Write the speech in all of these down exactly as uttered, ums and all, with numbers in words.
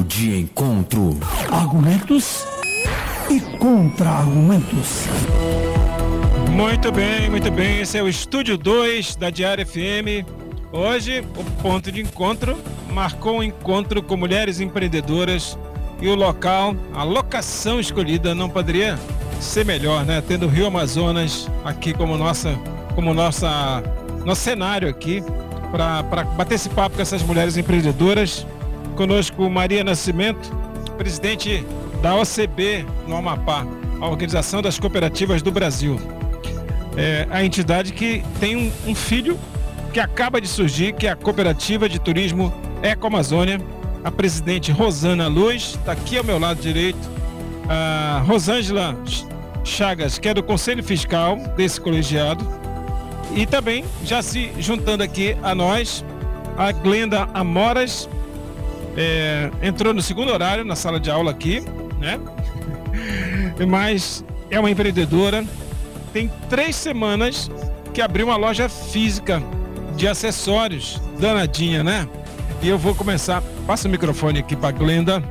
Ponto de encontro. Argumentos e contra-argumentos. Muito bem, muito bem. Esse é o Estúdio dois da Diário F M. Hoje, o ponto de encontro marcou um encontro com mulheres empreendedoras e o local, a locação escolhida não poderia ser melhor, né? Tendo o Rio Amazonas aqui como nossa, como nossa, nosso cenário aqui para bater esse papo com essas mulheres empreendedoras. Conosco Maria Nascimento, presidente da O C B no Amapá, a Organização das Cooperativas do Brasil. É a entidade que tem um, um filho que acaba de surgir, que é a Cooperativa de Turismo Eco Amazônia. A presidente Rosana Luz está aqui ao meu lado direito. A Rosângela Chagas, que é do Conselho Fiscal desse colegiado. E também, já se juntando aqui a nós, a Glenda Amoras, é, entrou no segundo horário na sala de aula aqui, né? Mas é uma empreendedora, tem três semanas que abriu uma loja física de acessórios, danadinha, né? E eu vou começar, passa o microfone aqui para Glenda.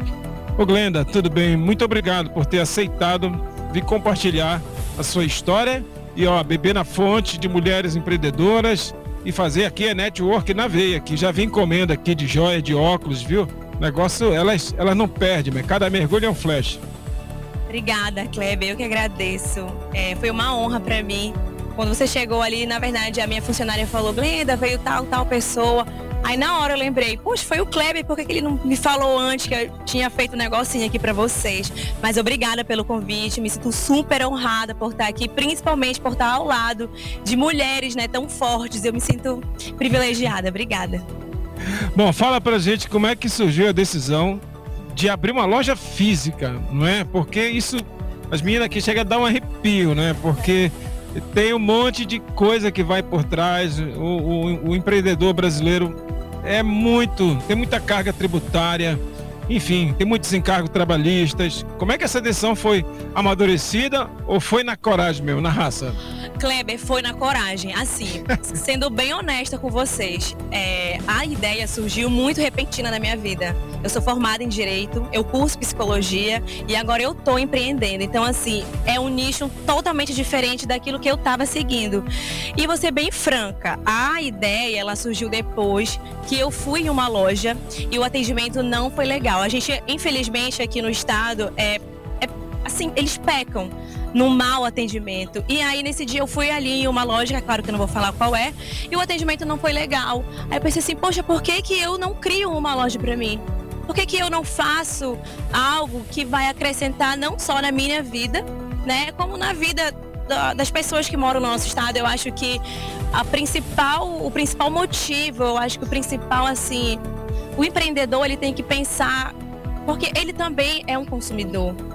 Ô Glenda, tudo bem? Muito obrigado por ter aceitado vir compartilhar a sua história e ó, beber na fonte de mulheres empreendedoras e fazer aqui a network na veia, que já vem encomenda aqui de joia, de óculos, viu? Negócio, elas, elas não perdem, mas cada mergulho é um flash. Obrigada, Kleber, eu que agradeço. É, foi uma honra para mim. Quando você chegou ali, na verdade, a minha funcionária falou, Glenda, veio tal, tal pessoa. Aí na hora eu lembrei, poxa, foi o Kleber, por que que ele não me falou antes que eu tinha feito um negocinho aqui para vocês? Mas obrigada pelo convite, me sinto super honrada por estar aqui, principalmente por estar ao lado de mulheres, né, tão fortes. Eu me sinto privilegiada, obrigada. Bom, fala pra gente como é que surgiu a decisão de abrir uma loja física, não é? Porque isso, as meninas aqui chegam a dar um arrepio, né? Porque tem um monte de coisa que vai por trás. O, o, o empreendedor brasileiro é muito, tem muita carga tributária, enfim, tem muitos encargos trabalhistas. Como é que essa decisão foi amadurecida ou foi na coragem mesmo, na raça? Kleber, foi na coragem. Assim, sendo bem honesta com vocês, é, a ideia surgiu muito repentina na minha vida. Eu sou formada em Direito, eu curso Psicologia e agora eu tô empreendendo. Então, assim, é um nicho totalmente diferente daquilo que eu tava seguindo. E vou ser bem franca, a ideia, ela surgiu depois que eu fui em uma loja e o atendimento não foi legal. A gente, infelizmente, aqui no estado, é, é assim, eles pecam no mau atendimento. E aí, nesse dia, eu fui ali em uma loja, é claro que eu não vou falar qual é, e o atendimento não foi legal. Aí eu pensei assim, poxa, por que que eu não crio uma loja pra mim? Por que que eu não faço algo que vai acrescentar não só na minha vida, né, como na vida da, das pessoas que moram no nosso estado? Eu acho que a principal, o principal motivo, eu acho que o principal, assim, o empreendedor, ele tem que pensar, porque ele também é um consumidor.